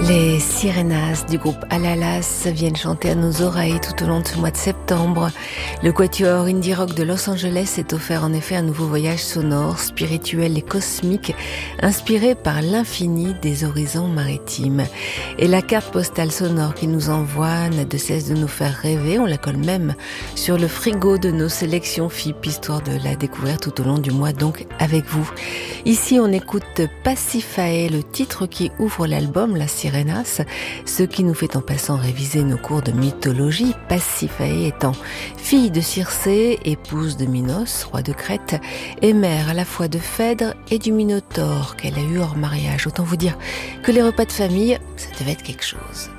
Les Sirenas du groupe Alalas viennent chanter à nos oreilles tout au long de ce mois de septembre. Le quatuor indie rock de Los Angeles s'est offert en effet un nouveau voyage sonore, spirituel et cosmique, inspiré par l'infini des horizons maritimes. Et la carte postale sonore qu'il nous envoie n'a de cesse de nous faire rêver. On la colle même sur le frigo de nos sélections FIP, histoire de la découvrir tout au long du mois, donc avec vous. Ici, on écoute Pasiphae, le titre qui ouvre l'album La Sirenas, ce qui nous fait en passant réviser nos cours de mythologie, Pasiphae étant fille de Circé, épouse de Minos, roi de Crète, et mère à la fois de Phèdre et du Minotaure qu'elle a eu hors mariage. Autant vous dire que les repas de famille, ça devait être quelque chose.